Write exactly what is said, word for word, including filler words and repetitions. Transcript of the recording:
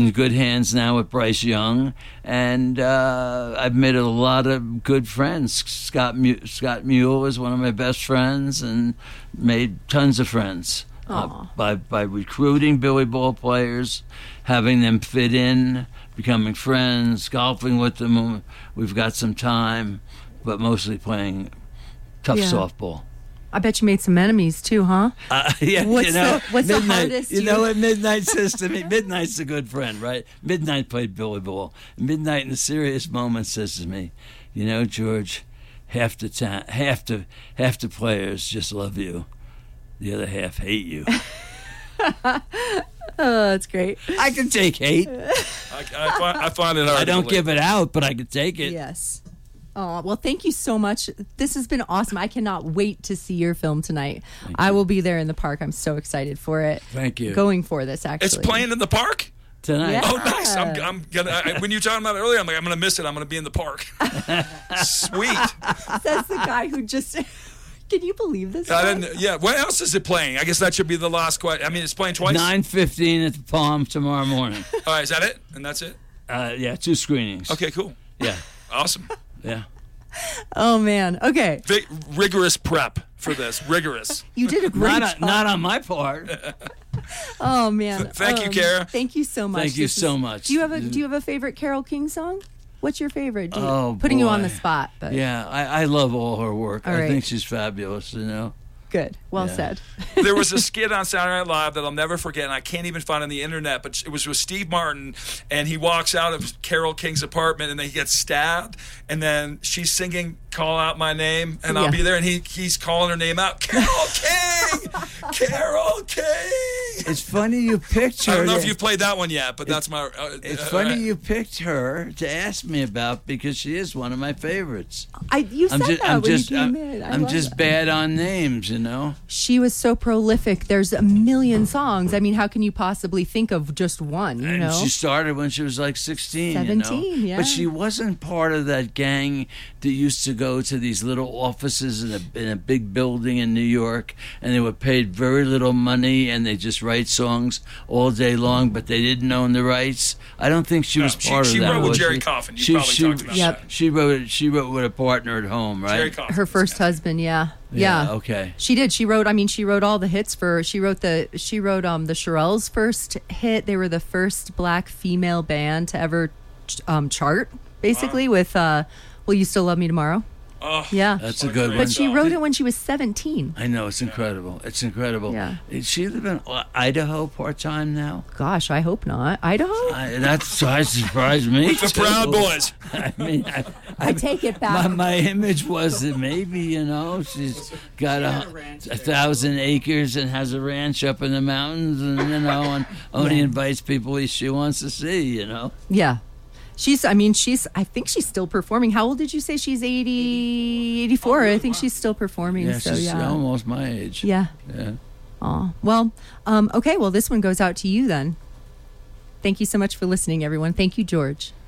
in good hands now with Bryce Young, and uh, I've made a lot of good friends. Scott Mu- Scott Mule is one of my best friends, and made tons of friends uh, by by recruiting Billy Ball players, having them fit in, becoming friends, golfing with them. We've got some time, but mostly playing tough Yeah. softball. I bet you made some enemies too, huh? Uh, yeah, What's you know, the- what's the Midnight, hardest You you- know what Midnight says to me? Midnight's a good friend, right? Midnight played Billy Ball. Midnight, in the serious moments, says to me, "You know, George, half the ta- half the half the players just love you, the other half hate you." Oh, that's great. I can take hate. I, I, find, I find it hard. I don't to give it out, but I can take it. Yes. Oh, well, thank you so much. This has been awesome. I cannot wait to see your film tonight. I will be there in the park. I'm so excited for it. Thank you. Going for this, actually. It's playing in the park? Tonight. Yeah. Oh, nice. I'm, I'm gonna. I, when you were talking about it earlier, I'm like, I'm gonna miss it. I'm gonna be in the park. Sweet. Says the guy who just. Can you believe this? I guy? didn't, yeah. What else is it playing? I guess that should be the last question. I mean, it's playing twice. nine fifteen at the Palm tomorrow morning. All right, is that it? And that's it? Uh, yeah, two screenings. Okay, cool. Yeah, Awesome. yeah. Oh man. Okay. Vi- rigorous prep for this. Rigorous. You did a great Not, job. on, not on my part. Oh man. Thank you, Kara. Thank you so much. Thank you This so is- much. Do you have a Do you have a favorite Carole King song? What's your favorite? Do you- Oh, putting you on boy. the spot, but Yeah, I, I love all her work. All I right. think she's fabulous, you know. good. Well Yeah. said. There was a skit on Saturday Night Live that I'll never forget, and I can't even find on the internet, but it was with Steve Martin, and he walks out of Carole King's apartment, and then he gets stabbed, and then she's singing "Call Out My Name," and I'll Yeah. be there, and he he's calling her name out, Carole King, Carole King. It's funny you picked her. I don't know if to- you've played that one yet, but that's my. Uh, It's uh, funny uh, you picked her to ask me about because she is one of my favorites. I you said I'm just, that I'm when just, you came I'm, in. I I'm love just that. bad on names, you know. She was so prolific. There's a million songs. I mean, how can you possibly think of just one? You And know. she started when she was like sixteen. seventeen, you know? yeah. But she wasn't part of that gang that used to go to these little offices in a, in a big building in New York, and they were paid very little money, and they just write songs all day long, but they didn't own the rights. I don't think she No, was she- part she of that. wrote with was Jerry she? Coffin. You she, probably she, talked about Yep. that. She wrote. She wrote with a partner at home, right? Jerry Coffin. Her first husband, yeah. yeah. Okay. She did. She wrote. I mean, she wrote all the hits for. She wrote the. She wrote um the Shirelles' first hit. They were the first black female band to ever um chart, basically with uh, "Will You Still Love Me Tomorrow?" Oh, Yeah. That's a good one. But she wrote it when she was seventeen. I know, it's incredible. It's incredible. Yeah. Is she live in Idaho part time now? Gosh, I hope not. Idaho. I, that's that surprised me. the too. Proud Boys. I mean, I, I take it my, back. my image was that maybe, you know, she's got a, a thousand acres and has a ranch up in the mountains, and you know, and only invites people she wants to see. You know. Yeah. She's, I mean, she's, I think she's still performing. How old did you say she's? eighty, eighty-four. I think she's still performing. Yeah, so, she's yeah. almost my age. Yeah. Yeah. Aw. Well, um, okay. Well, this one goes out to you then. Thank you so much for listening, everyone. Thank you, George.